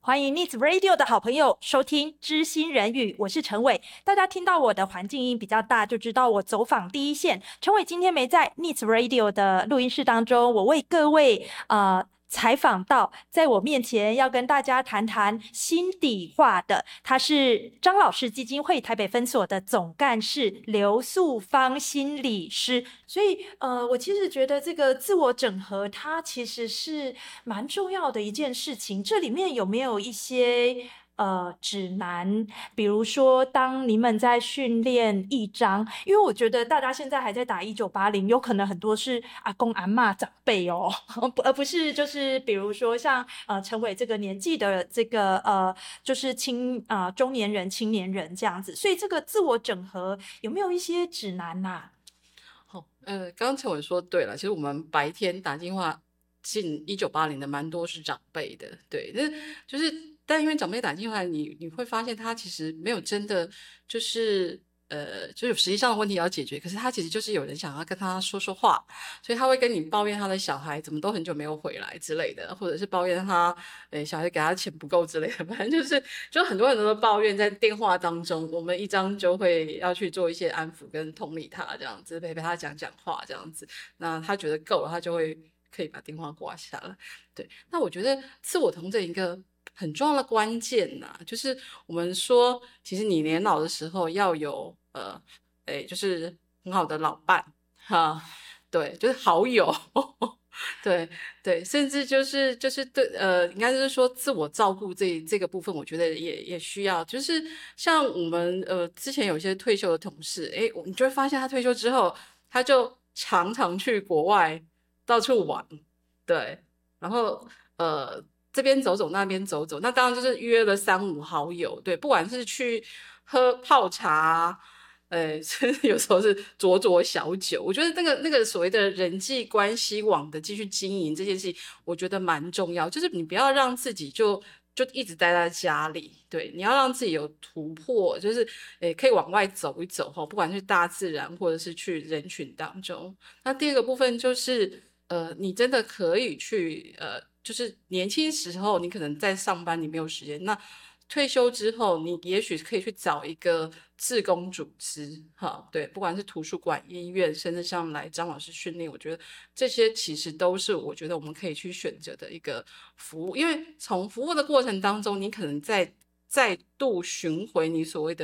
欢迎 Needs Radio 的好朋友收听知心人语，我是陈伟。大家听到我的环境音比较大，就知道我走访第一线。陈伟今天没在 Needs Radio 的录音室当中，我为各位采访到，在我面前要跟大家谈谈心底话的，他是张老师基金会台北分所的总干事刘素芳心理师。所以我其实觉得这个自我整合，它其实是蛮重要的一件事情。这里面有没有一些指南？比如说，当你们在训练一章，因为我觉得大家现在还在打1980，有可能很多是阿公阿嬷长辈哦，而不是就是比如说像陈伟这个年纪的这个就是中年人、青年人这样子。所以这个自我整合有没有一些指南呐？ 刚刚陈伟说对了，其实我们白天打电话进1980的蛮多是长辈的，对，就是，但因为长辈打电话，你会发现他其实没有真的就是就有实际上的问题要解决，可是他其实就是有人想要跟他说说话，所以他会跟你抱怨他的小孩怎么都很久没有回来之类的，或者是抱怨他小孩给他钱不够之类的，反正就很多很多的抱怨在电话当中，我们一张就会要去做一些安抚跟同理他这样子，陪他讲讲话这样子，那他觉得够了，他就会可以把电话挂下了。对，那我觉得自我同整一个很重要的关键呐、就是我们说，其实你年老的时候要有就是很好的老伴哈，对，就是好友，对对，甚至就是对应该是说自我照顾这个部分，我觉得也需要，就是像我们之前有些退休的同事，你就会发现他退休之后，他就常常去国外到处玩，对，然后这边走走那边走走，那当然就是约了3、5好友，对，不管是去喝泡茶，甚至有时候是酌小酒，我觉得那个所谓的人际关系网的继续经营这件事情，我觉得蛮重要，就是你不要让自己就一直待在家里，对，你要让自己有突破，就是可以往外走一走哈，不管是大自然或者是去人群当中。那第二个部分就是你真的可以去就是年轻时候你可能在上班你没有时间，那退休之后你也许可以去找一个志工组织，哈，对，不管是图书馆、医院，甚至像来张老师训练，我觉得这些其实都是我觉得我们可以去选择的一个服务，因为从服务的过程当中，你可能再度寻回你所谓的